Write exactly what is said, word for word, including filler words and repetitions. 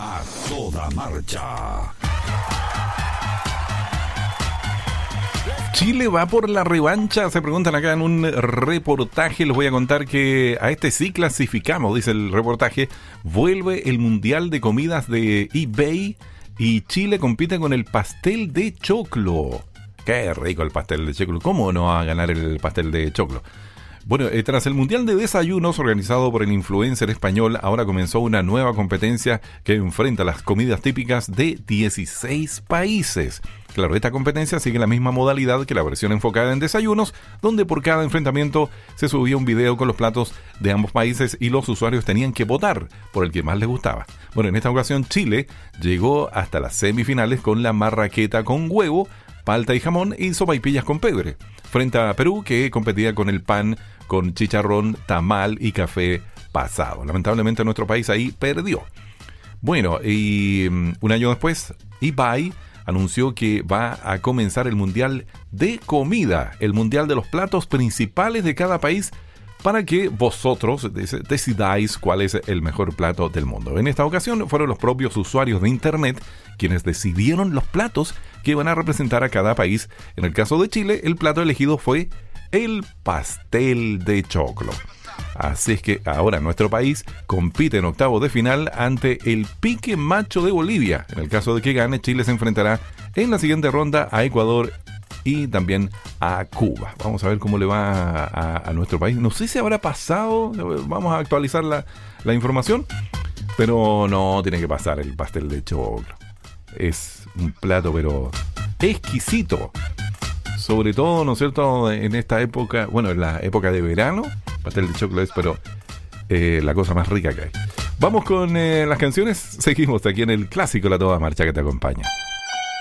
A toda marcha. Chile va por la revancha, se preguntan acá en un reportaje. Les voy a contar que a este sí clasificamos, dice el reportaje. Vuelve el Mundial de Comidas de eBay y Chile compite con el pastel de choclo. Qué rico el pastel de choclo. ¿Cómo no va a ganar el pastel de choclo? Bueno, eh, tras el Mundial de Desayunos organizado por el influencer español, ahora comenzó una nueva competencia que enfrenta las comidas típicas de dieciséis países. Claro, esta competencia sigue la misma modalidad que la versión enfocada en desayunos, donde por cada enfrentamiento se subía un video con los platos de ambos países y los usuarios tenían que votar por el que más les gustaba. Bueno, en esta ocasión Chile llegó hasta las semifinales con la marraqueta con huevo, palta y jamón y sopaipillas con pebre, frente a Perú, que competía con el pan con chicharrón, tamal y café pasado. Lamentablemente nuestro país ahí perdió. Bueno, y un año después, eBay anunció que va a comenzar el Mundial de Comida, el Mundial de los platos principales de cada país, para que vosotros decidáis cuál es el mejor plato del mundo. En esta ocasión fueron los propios usuarios de Internet quienes decidieron los platos que van a representar a cada país. En el caso de Chile, el plato elegido fue el pastel de choclo. Así es que ahora nuestro país compite en octavos de final ante el pique macho de Bolivia. En el caso de que gane, Chile se enfrentará en la siguiente ronda a Ecuador y también a Cuba. Vamos a ver cómo le va a, a, a nuestro país. No sé si habrá pasado, vamos a actualizar la, la información, pero no tiene que pasar el pastel de choclo. Es un plato pero exquisito. Sobre todo, ¿no es cierto?, en esta época, bueno, en la época de verano, pastel de choclo es, pero eh, la cosa más rica que hay. Vamos con eh, las canciones. Seguimos aquí en el clásico La Toda Marcha que te acompaña.